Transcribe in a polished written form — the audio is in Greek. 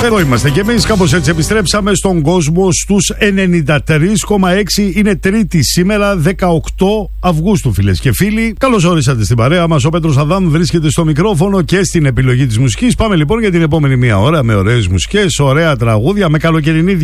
Εδώ είμαστε κι εμείς, κάπως έτσι επιστρέψαμε στον κόσμο στους 93,6. Είναι Τρίτη σήμερα, 18 Αυγούστου, φίλες και φίλοι. Καλώς όρισατε στην παρέα μας. Ο Πέτρος Αδάμ βρίσκεται στο μικρόφωνο και στην επιλογή της μουσικής. Πάμε λοιπόν για την επόμενη μία ώρα με ωραίες μουσικές, ωραία τραγούδια, με καλοκαιρινή